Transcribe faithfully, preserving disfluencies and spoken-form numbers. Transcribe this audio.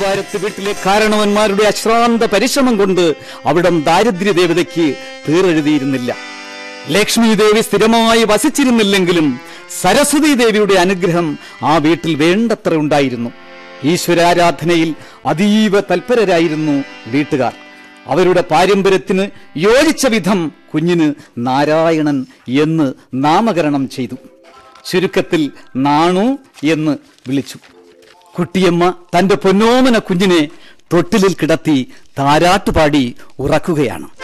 ഭാരത്ത് വീട്ടിലെ കാരണവന്മാരുടെ അശ്രാന്ത പരിശ്രമം കൊണ്ട് അവിടം ദാരിദ്ര്യ ദേവതയ്ക്ക് തീരെഴുതിയിരുന്നില്ല. ലക്ഷ്മി ദേവി സ്ഥിരമായി വസിച്ചിരുന്നില്ലെങ്കിലും സരസ്വതി ദേവിയുടെ അനുഗ്രഹം ആ വീട്ടിൽ വേണ്ടത്ര ഉണ്ടായിരുന്നു. ഈശ്വരാരാധനയിൽ അതീവ തൽപരരായിരുന്നു വീട്ടുകാർ. അവരുടെ പാരമ്പര്യത്തിന് യോജിച്ച വിധം കുഞ്ഞിന് നാരായണൻ എന്ന് നാമകരണം ചെയ്തു. ചുരുക്കത്തിൽ നാണു എന്ന് വിളിച്ചു. കുട്ടിയമ്മ തന്റെ പൊന്നോമന കുഞ്ഞിനെ തൊട്ടിലിൽ കിടത്തി താരാട്ടുപാടി ഉറക്കുകയാണ്.